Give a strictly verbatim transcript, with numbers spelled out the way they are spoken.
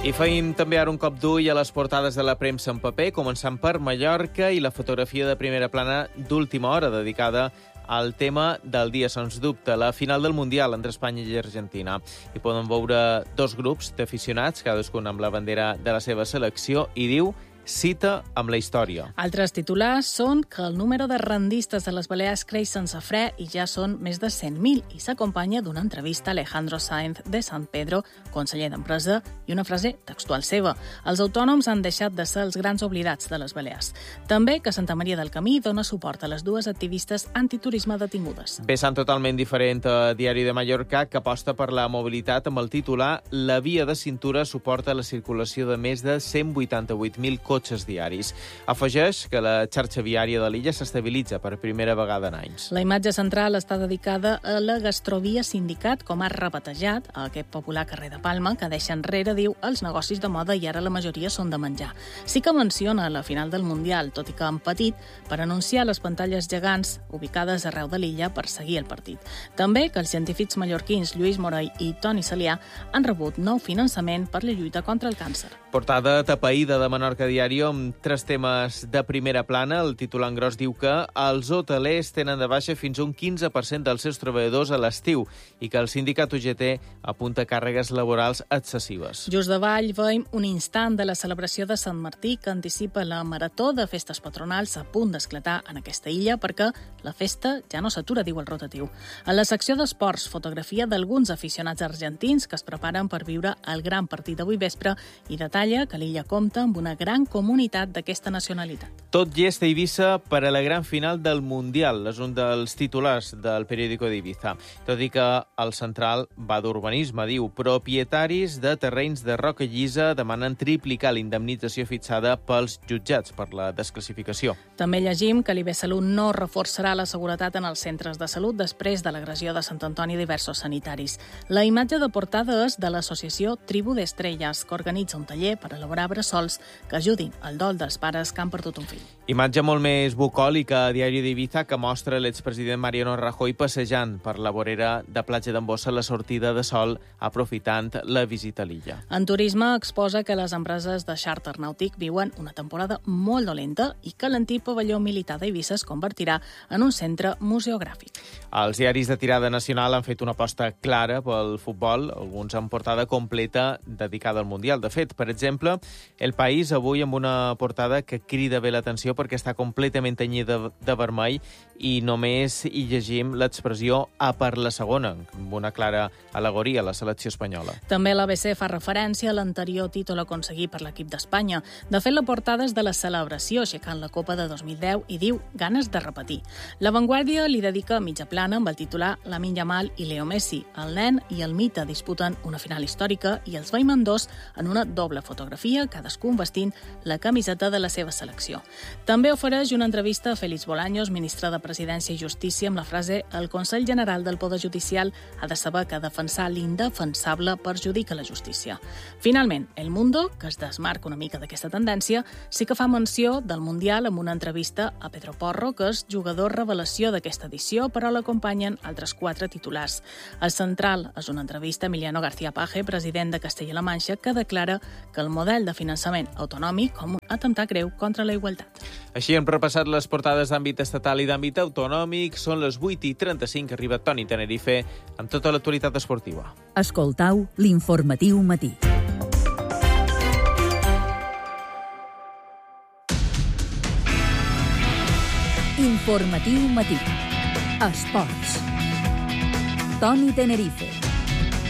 I feim també ara un cop d'ull a les portades de la premsa en paper, començant per Mallorca i la fotografia de primera plana d'última hora dedicada al tema del dia, sens dubte, la final del Mundial entre Espanya i Argentina. Hi poden veure dos grups d'aficionats, cadascun amb la bandera de la seva selecció, i diu cita amb la història. Altres titulars són que el número de rendistes de les Balears creix sense fre i ja són més de cent mil i s'acompanya d'una entrevista a Alejandro Sáenz de San Pedro, conseller d'Empresa, i una frase textual seva. Els autònoms han deixat de ser els grans oblidats de les Balears. També que Santa Maria del Camí dona suport a les dues activistes antiturisme detingudes. Vessant totalment diferent a Diari de Mallorca, que aposta per la mobilitat amb el titular La via de cintura suporta la circulació de més de cent vuitanta-vuit mil cotxes diaris. Afegeix que la xarxa viària de l'illa s'estabilitza per primera vegada en anys. La imatge central està dedicada a la Gastrovia Sindicat, com ha rebatejat a aquest popular carrer de Palma, que deixa enrere, diu, els negocis de moda i ara la majoria són de menjar. Sí que menciona la final del Mundial, tot i que en petit, per anunciar les pantalles gegants ubicades arreu de l'illa per seguir el partit. També que els científics mallorquins Lluís Morell i Toni Salià han rebut nou finançament per la lluita contra el càncer. Portada tapaïda de Menorca Diario amb tres temes de primera plana. El titular en gros diu que els hotelers tenen de baixa fins a un quinze per cent dels seus treballadors a l'estiu i que el sindicat U G T apunta càrregues laborals excessives. Just davall veiem un instant de la celebració de Sant Martí que anticipa la marató de festes patronals a punt d'esclatar en aquesta illa perquè la festa ja no s'atura, diu el rotatiu. A la secció d'esports, fotografia d'alguns aficionats argentins que es preparen per viure el gran partit d'avui vespre i detalla que l'illa compta amb una gran comunitat d'aquesta nacionalitat. Tot llest a Eivissa per a la gran final del Mundial. És un dels titulars del periòdico d'Eivissa. Tot i que el central va d'urbanisme, diu, propietaris de terrenys de roca llisa demanen triplicar l'indemnització fixada pels jutjats per la desclassificació. També llegim que l'I B Salut no reforçarà la seguretat en els centres de salut després de l'agressió de Sant Antoni a diversos sanitaris. La imatge de portada és de l'associació Tribu d'Estrelles, que organitza un taller per elaborar bressols que ajudin al dol dels pares que han perdut un fill. Imatge molt més bucòlica a Diari d'Eivissa que mostra l'expresident Mariano Rajoy passejant per la vorera de platja d'Embossa a la sortida de sol, aprofitant la visita a l'illa. En turisme exposa que les empreses de xàrter nàutic viuen una temporada molt dolenta i que l'antic pavelló militar d'Eivissa es convertirà en un centre museogràfic. Els diaris de tirada nacional han fet una aposta clara pel futbol, alguns amb portada completa dedicada al Mundial. De fet, per exemple, El País avui amb una portada que crida bé l'atenció perquè està completament tenyida de, de vermell i només hi llegim l'expressió a per la segona, amb una clara al·legoria a la selecció espanyola. També l'A B C fa referència a l'anterior títol aconseguit per l'equip d'Espanya. De fet, la portada és de la celebració aixecant la Copa de dos mil deu i diu ganes de repetir. La Vanguardia li dedica mitja plana amb el titular Lamine Yamal i Leo Messi. El nen i el mite disputen una final històrica i els veiem dos en una doble fotografia, cadascun vestint la camiseta de la seva selecció. També ofereix una entrevista a Félix Bolaños, ministre de Presidència i Justícia, amb la frase «El Consell General del Poder Judicial ha de saber que defensar l'indefensable perjudica la justícia». Finalment, El Mundo, que es desmarca una mica d'aquesta tendència, sí que fa menció del Mundial amb una entrevista a Pedro Porro, que és jugador revelació d'aquesta edició, però l'acompanyen altres quatre titulars. El central és una entrevista a Emiliano García Paje, president de Castella-La Manxa, que declara que el model de finançament autonòmic com un atemptat greu contra la igualtat. Així hem repassat les portades d'àmbit estatal i d'àmbit autonòmic. Són les vuit i trenta-cinc, arriba Toni Tenerife amb tota l'actualitat esportiva. Escoltau l'informatiu matí. Informatiu matí. Esports. Toni Tenerife.